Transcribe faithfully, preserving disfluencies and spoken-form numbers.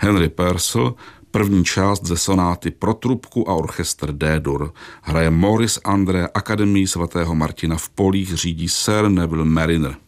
Henry Purcell, první část ze sonáty pro trubku a orchestr D-dur. Hraje Maurice André Akademii svatého Martina v Polích, řídí Sir Neville Mariner.